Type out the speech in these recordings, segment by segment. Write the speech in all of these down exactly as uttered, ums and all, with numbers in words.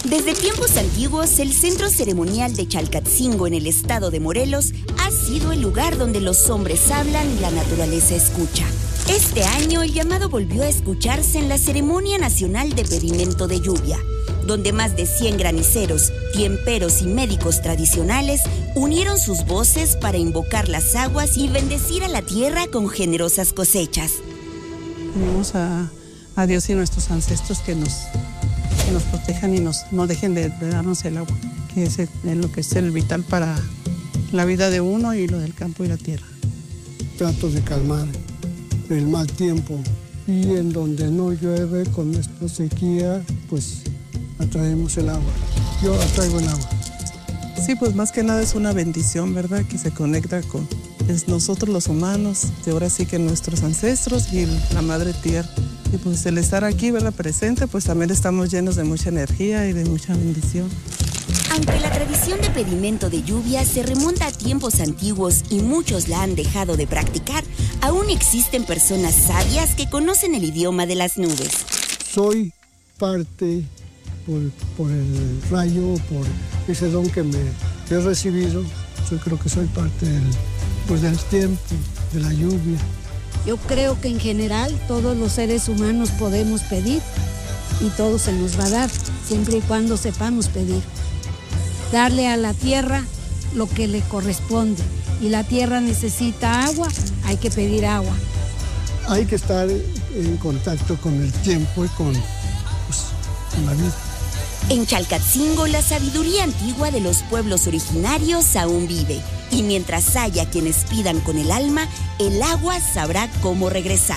Desde tiempos antiguos, el centro ceremonial de Chalcatzingo en el estado de Morelos ha sido el lugar donde los hombres hablan y la naturaleza escucha. Este año, el llamado volvió a escucharse en la ceremonia nacional de pedimento de lluvia, donde más de cien graniceros, tiemperos y médicos tradicionales unieron sus voces para invocar las aguas y bendecir a la tierra con generosas cosechas. Pedimos a, a Dios y nuestros ancestros que nos, que nos protejan y nos, no dejen de, de darnos el agua, que es, el, es lo que es el vital para la vida de uno y lo del campo y la tierra. Trato de calmar el mal tiempo y en donde no llueve con esta sequía, pues atraemos el agua. Yo atraigo el agua. Sí, pues más que nada es una bendición, ¿verdad? Que se conecta con es nosotros los humanos, de ahora sí que nuestros ancestros y la madre tierra. Y pues el estar aquí, ¿verdad? Presente, pues también estamos llenos de mucha energía y de mucha bendición. Aunque la tradición de pedimento de lluvia se remonta a tiempos antiguos y muchos la han dejado de practicar, aún existen personas sabias que conocen el idioma de las nubes. Soy parte por, por el rayo, por ese don que me he recibido. Yo creo que soy parte del, pues del tiempo, de la lluvia. Yo creo que en general todos los seres humanos podemos pedir y todo se nos va a dar, siempre y cuando sepamos pedir. Darle a la tierra lo que le corresponde. Y la tierra necesita agua, hay que pedir agua. Hay que estar en contacto con el tiempo y con, pues, con la vida. En Chalcatzingo, la sabiduría antigua de los pueblos originarios aún vive. Y mientras haya quienes pidan con el alma, el agua sabrá cómo regresar.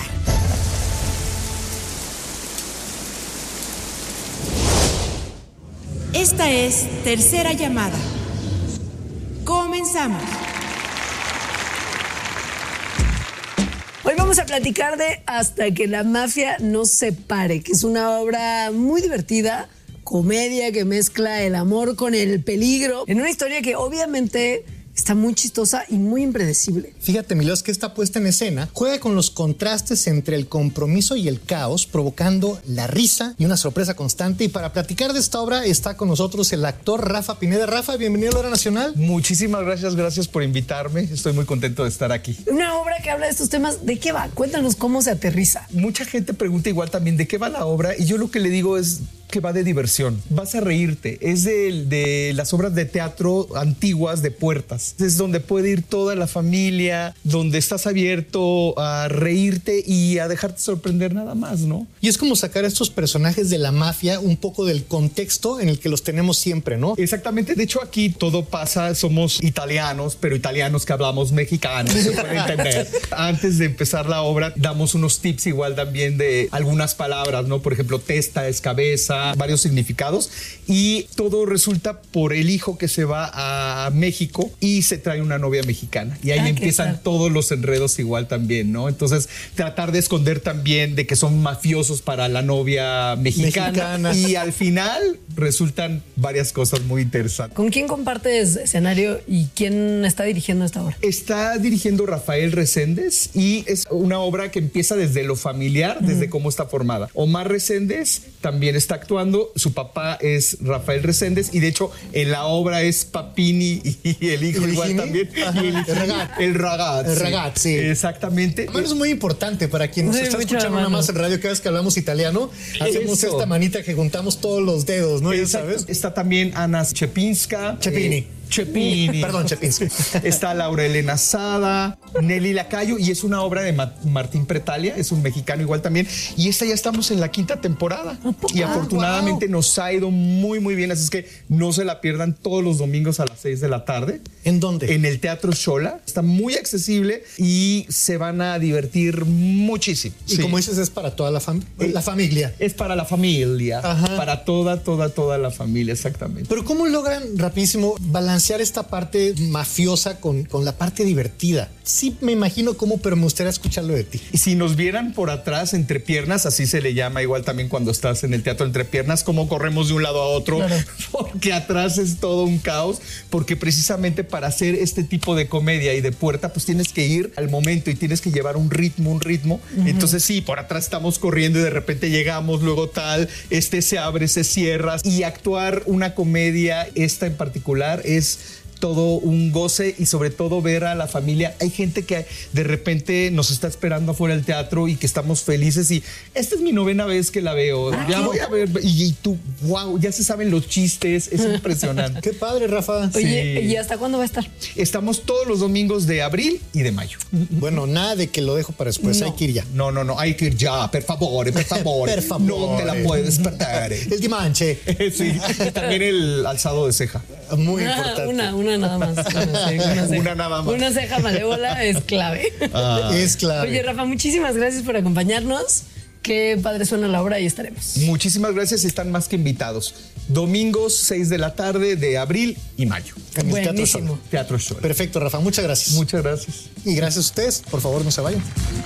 Esta es Tercera Llamada. Comenzamos. Hoy vamos a platicar de Hasta que la mafia nos separe, que es una obra muy divertida, comedia que mezcla el amor con el peligro, en una historia que obviamente está muy chistosa y muy impredecible. Fíjate, Milos, que esta puesta en escena juega con los contrastes entre el compromiso y el caos, provocando la risa y una sorpresa constante. Y para platicar de esta obra está con nosotros el actor Rafa Pineda. Rafa, bienvenido a la Hora Nacional. Muchísimas gracias, gracias por invitarme. Estoy muy contento de estar aquí. Una obra que habla de estos temas. ¿De qué va? Cuéntanos cómo se aterriza. Mucha gente pregunta igual también de qué va la obra y yo lo que le digo es que va de diversión. Vas a reírte. Es de, de las obras de teatro antiguas de puertas. Es donde puede ir toda la familia, donde estás abierto a reírte y a dejarte sorprender nada más, ¿no? Y es como sacar a estos personajes de la mafia un poco del contexto en el que los tenemos siempre, ¿no? Exactamente. De hecho, aquí todo pasa, somos italianos, pero italianos que hablamos mexicano, se puede entender. Antes de empezar la obra, damos unos tips igual también de algunas palabras, ¿no? Por ejemplo, testa es cabeza, varios significados, y todo resulta por el hijo que se va a México y se trae una novia mexicana y ahí ah, empiezan todos los enredos igual también, ¿no? Entonces tratar de esconder también de que son mafiosos para la novia mexicana, mexicana. Y al final resultan varias cosas muy interesantes. ¿Con quién compartes escenario y quién está dirigiendo esta obra? Está dirigiendo Rafael Reséndez y es una obra que empieza desde lo familiar, desde mm. cómo está formada. Omar Reséndez también está actuando, su papá es Rafael Reséndez y de hecho en la obra es Papini y el hijo ¿El igual higini? También. Ajá, y el, el ragazzi. El ragazzi. El ragazzi, sí. Exactamente. Bueno, es muy importante para quien nos sí, está escuchando nada más en radio, cada vez que hablamos italiano, hacemos Eso. esta manita que juntamos todos los dedos, ¿no? Ya sabes. Está también Ana Chepinska. Chepini. Eh, Chepini. Perdón, Chepinski. Está Laura Elena Sada, Nelly Lacayo, y es una obra de Ma- Martín Pretalia, es un mexicano igual también. Y esta ya estamos en la quinta temporada. Y ah, afortunadamente wow. nos ha ido muy, muy bien. Así es que no se la pierdan todos los domingos a las seis de la tarde. ¿En dónde? En el Teatro Xola. Está muy accesible y se van a divertir muchísimo. Y sí. como dices, es para toda la, fam- eh, la familia. Es para la familia. Ajá. Para toda, toda, toda la familia, exactamente. Pero ¿cómo logran rapidísimo balancear balancear esta parte mafiosa con, con la parte divertida. Sí me imagino cómo, pero me gustaría escucharlo de ti. Y si nos vieran por atrás, entre piernas, así se le llama igual también cuando estás en el teatro entre piernas, cómo corremos de un lado a otro, claro. Porque atrás es todo un caos, porque precisamente para hacer este tipo de comedia y de puerta, pues tienes que ir al momento y tienes que llevar un ritmo, un ritmo. Uh-huh. Entonces sí, por atrás estamos corriendo y de repente llegamos, luego tal, este se abre, se cierra. Y actuar una comedia, esta en particular, es todo un goce y sobre todo ver a la familia. Hay gente que de repente nos está esperando afuera del teatro y que estamos felices y esta es mi novena vez que la veo. Ah, ya voy a ver y, y tú, wow, ya se saben los chistes, es impresionante. Qué padre, Rafa. Oye, Sí. ¿y hasta cuándo va a estar? Estamos todos los domingos de abril y de mayo. Bueno, nada de que lo dejo para después, No. hay que ir ya. No, no, no, hay que ir ya, per favore, per favore. Per favore. No te la puedes perder. El dimanche. Sí, y también el alzado de ceja. Muy Ah, importante. una, una nada más. Una, ceja, una, ceja. Una nada más. Una ceja malévola es clave. Ah, es clave. Oye, Rafa, muchísimas gracias por acompañarnos. Qué padre suena la obra y estaremos. Muchísimas gracias, están más que invitados. Domingos, seis de la tarde de abril y mayo. En el Teatro Buenísimo. Sol. Teatro Sol. Perfecto, Rafa, muchas gracias. Muchas gracias. Y gracias a ustedes. Por favor, no se vayan.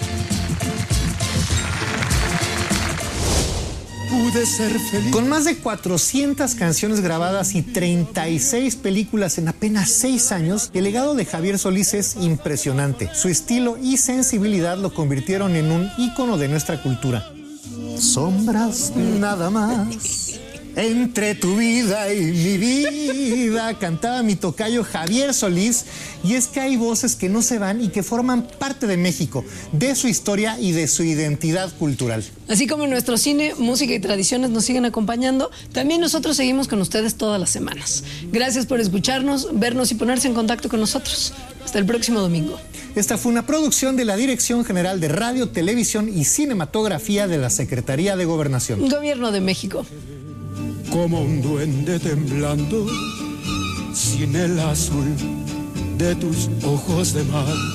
Pude ser feliz. Con más de cuatrocientas canciones grabadas y treinta y seis películas en apenas seis años, el legado de Javier Solís es impresionante. Su estilo y sensibilidad lo convirtieron en un ícono de nuestra cultura. Sombras nada más. Entre tu vida y mi vida, cantaba mi tocayo Javier Solís, y es que hay voces que no se van y que forman parte de México, de su historia y de su identidad cultural. Así como nuestro cine, música y tradiciones nos siguen acompañando, también nosotros seguimos con ustedes todas las semanas. Gracias por escucharnos, vernos y ponerse en contacto con nosotros. Hasta el próximo domingo. Esta fue una producción de la Dirección General de Radio, Televisión y Cinematografía de la Secretaría de Gobernación. Gobierno de México. Como un duende temblando, sin el azul de tus ojos de mar.